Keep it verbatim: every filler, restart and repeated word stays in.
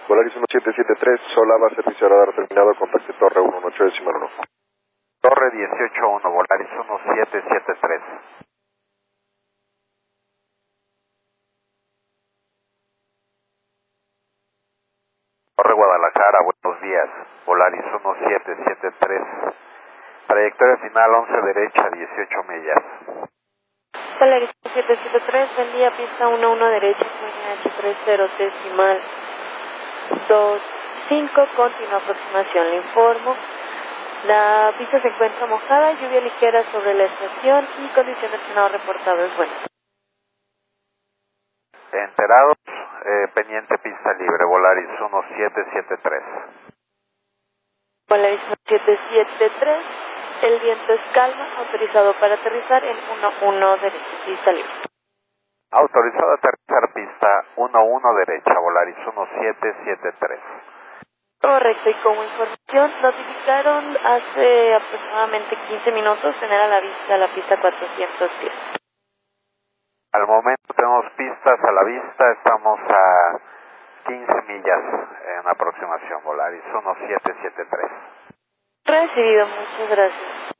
Volaris uno siete siete tres, Solava, servicio de radar terminado, contacte Torre uno ocho decimal uno. Torre dieciocho uno, Volaris uno siete siete tres. Torre Guadalajara, buenos días, Volaris uno siete siete tres. Trayectoria final once derecha, dieciocho millas. Volaris uno siete siete tres, buen día, pista uno uno derecha, H treinta decimal dos cinco, continua aproximación, le informo. La pista se encuentra mojada, lluvia ligera sobre la estación y condición de frenado reportado es buena. Enterados, eh, pendiente pista libre, Volaris uno siete siete tres. Volaris uno siete siete tres, el viento es calma, autorizado para aterrizar en uno uno derecha, pista libre. Autorizado a aterrizar pista uno uno derecha, Volaris uno siete siete tres. Correcto, y como información, notificaron hace aproximadamente quince minutos tener a la vista la pista cuatrocientos diez. Al momento tenemos pistas a la vista, estamos a quince millas en aproximación, Volaris uno siete siete tres. Recibido, muchas gracias.